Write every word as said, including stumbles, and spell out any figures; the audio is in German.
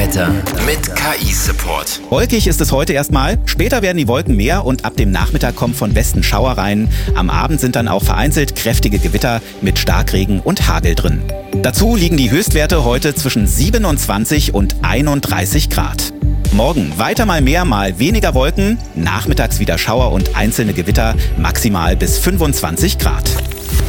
Wetter mit K I-Support. Wolkig ist es heute erstmal. Später werden die Wolken mehr und ab dem Nachmittag kommen von Westen Schauer rein. Am Abend sind dann auch vereinzelt kräftige Gewitter mit Starkregen und Hagel drin. Dazu liegen die Höchstwerte heute zwischen siebenundzwanzig und einunddreißig Grad. Morgen weiter mal mehr, mal weniger Wolken. Nachmittags wieder Schauer und einzelne Gewitter, maximal bis fünfundzwanzig Grad.